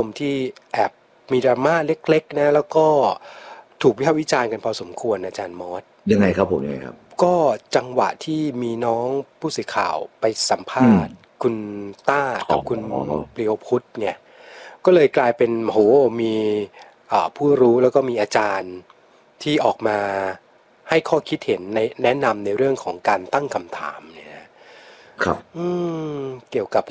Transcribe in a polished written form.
ที่แอบมีดราม่าเล็กๆนะแล้วก็ถูกวิพากษ์วิจารณ์กันพอสมควรอาจารย์มอสยังไงครับผมยังไงครับก็จังหวะที่มีน้องผู้สื่อข่าวไปสัมอืภามษณ์คุณต้าอ๋กับคุณอเปรียวพุทธเนี่ยก็เลยกลายเป็นโหมีผู้รู้แล้วก็มีอาจารย์ที่ออกมาให้ข้อคิดเห็นในแนะนำในเรื่องของการตั้งคำถามเนี่ยนะครับอืเกี่ยวกับ